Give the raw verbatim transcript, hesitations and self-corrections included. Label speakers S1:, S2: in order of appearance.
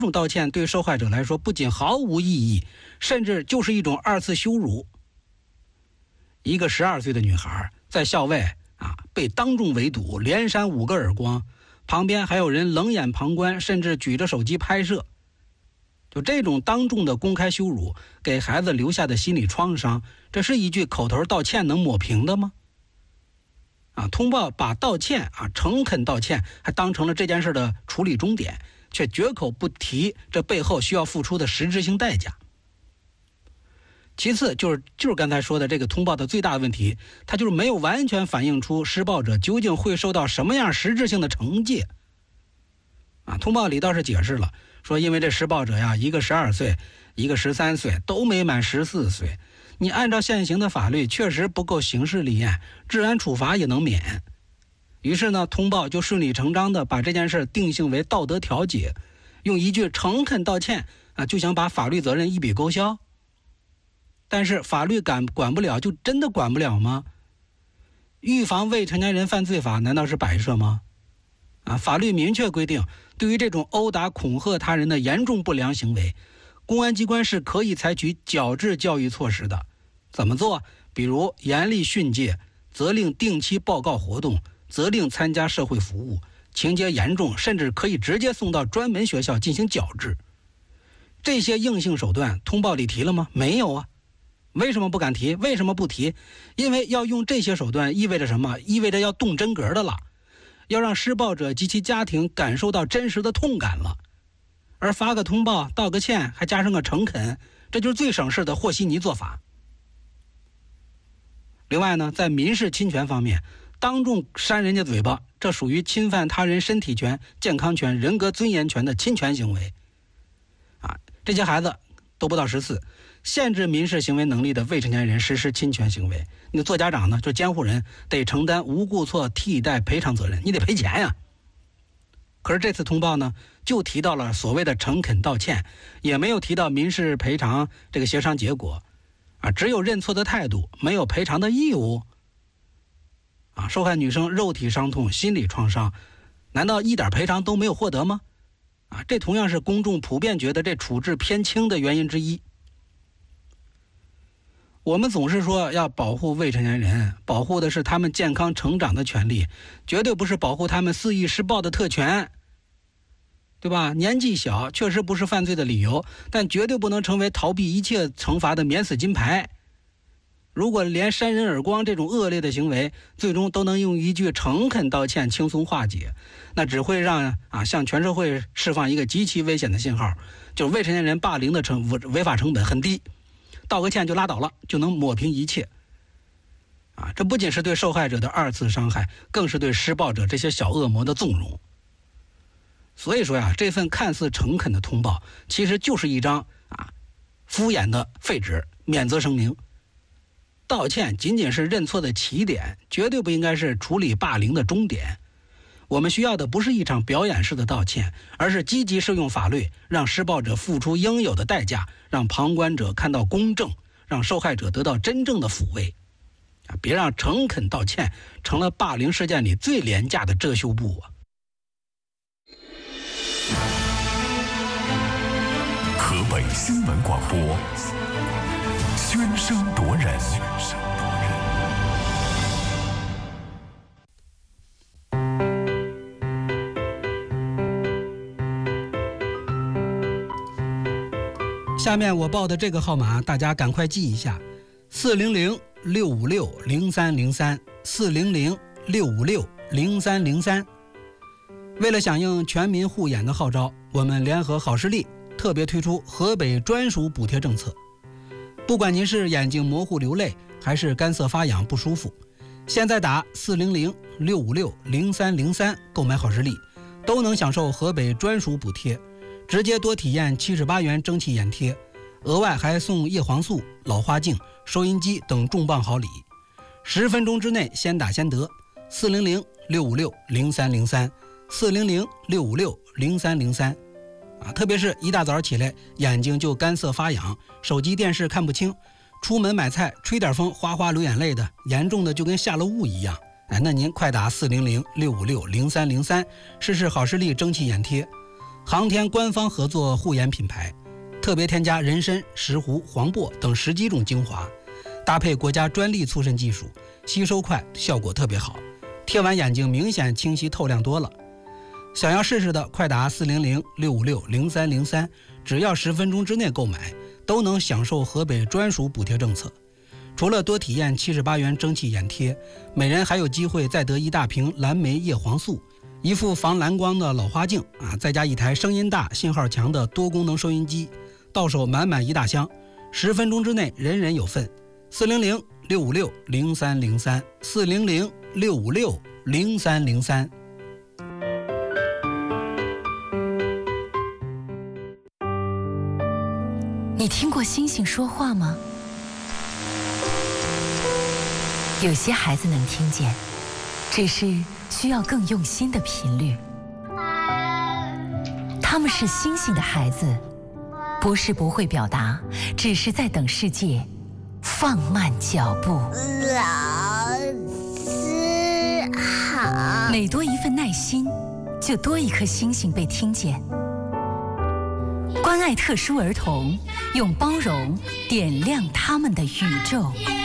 S1: 这种道歉对受害者来说不仅毫无意义，甚至就是一种二次羞辱。一个十二岁的女孩在校外啊被当众围堵，连扇五个耳光，旁边还有人冷眼旁观，甚至举着手机拍摄。就这种当众的公开羞辱，给孩子留下的心理创伤，这是一句口头道歉能抹平的吗？啊，通报把道歉啊诚恳道歉还当成了这件事的处理终点，却绝口不提这背后需要付出的实质性代价。其次就是就是刚才说的这个通报的最大的问题，它就是没有完全反映出施暴者究竟会受到什么样实质性的惩戒。啊，通报里倒是解释了，说因为这施暴者呀，一个十二岁，一个十三岁，都没满十四岁，你按照现行的法律确实不够刑事立案，治安处罚也能免。于是呢，通报就顺理成章的把这件事定性为道德调解，用一句诚恳道歉啊，就想把法律责任一笔勾销。但是法律管管不了，就真的管不了吗？预防未成年人犯罪法难道是摆设吗？啊，法律明确规定，对于这种殴打恐吓他人的严重不良行为，公安机关是可以采取矫治教育措施的。怎么做？比如严厉训诫，责令定期报告活动，责令参加社会服务，情节严重甚至可以直接送到专门学校进行矫治。这些硬性手段通报里提了吗？没有啊。为什么不敢提？为什么不提？因为要用这些手段意味着什么？意味着要动真格的了，要让施暴者及其家庭感受到真实的痛感了。而发个通报道个歉还加上个诚恳，这就是最省事的和稀泥做法。另外呢，在民事侵权方面，当众扇人家嘴巴，这属于侵犯他人身体权、健康权、人格尊严权的侵权行为。啊，这些孩子都不到十四，限制民事行为能力的未成年人实施侵权行为，你做家长呢，就监护人得承担无故错替代赔偿责任，你得赔钱呀。可是这次通报呢，就提到了所谓的诚恳道歉，也没有提到民事赔偿这个协商结果，啊，只有认错的态度，没有赔偿的义务。啊，受害女生肉体伤痛、心理创伤，难道一点赔偿都没有获得吗？啊，这同样是公众普遍觉得这处置偏轻的原因之一。我们总是说要保护未成年人，保护的是他们健康成长的权利，绝对不是保护他们肆意施暴的特权，对吧？年纪小确实不是犯罪的理由，但绝对不能成为逃避一切惩罚的免死金牌。如果连扇人耳光这种恶劣的行为最终都能用一句诚恳道歉轻松化解，那只会让啊向全社会释放一个极其危险的信号，就是未成年人霸凌的成违法成本很低，道个歉就拉倒了，就能抹平一切。啊，这不仅是对受害者的二次伤害，更是对施暴者这些小恶魔的纵容。所以说呀，这份看似诚恳的通报，其实就是一张啊敷衍的废纸免责声明。道歉仅仅是认错的起点，绝对不应该是处理霸凌的终点。我们需要的不是一场表演式的道歉，而是积极适用法律，让施暴者付出应有的代价，让旁观者看到公正，让受害者得到真正的抚慰。啊，别让诚恳道歉成了霸凌事件里最廉价的遮羞布啊！
S2: 河北新闻广播，喧声夺人。
S1: 下面我报的这个号码，大家赶快记一下：四零零六五六零三零三，四零零六五六零三零三。为了响应全民护眼的号召，我们联合好视力特别推出河北专属补贴政策。不管您是眼睛模糊流泪，还是干涩发痒不舒服，现在打四零零六五六零三零三购买好视力，都能享受河北专属补贴，直接多体验七十八元蒸汽眼贴，额外还送叶黄素、老花镜、收音机等重磅好礼。十分钟之内先打先得，四零零六五六零三零三，四零零六五六零三零三。啊，特别是一大早起来眼睛就干涩发痒，手机电视看不清，出门买菜吹点风哗哗流眼泪的，严重的就跟下了雾一样。哎，那您快打四零零六五六零三零三试试好视力蒸汽眼贴， 航天官方合作护眼品牌，特别添加人参、石斛、黄柏等十几种精华，搭配国家专利促渗技术，吸收快，效果特别好，贴完眼睛明显清晰透亮多了。想要试试的，快打四零零六五六零三零三，只要十分钟之内购买，都能享受河北专属补贴政策。除了多体验七十八元蒸汽眼贴，每人还有机会再得一大瓶蓝莓叶黄素，一副防蓝光的老花镜啊，再加一台声音大、信号强的多功能收音机，到手满满一大箱，十分钟之内人人有份。四零零六五六零三零三，四零零六五六零三零三。
S3: 你听过星星说话吗？有些孩子能听见，只是需要更用心的频率。他们是星星的孩子，不是不会表达，只是在等世界放慢脚步。
S4: 老师好。
S3: 每多一份耐心，就多一颗星星被听见。关爱特殊儿童，用包容点亮他们的宇宙。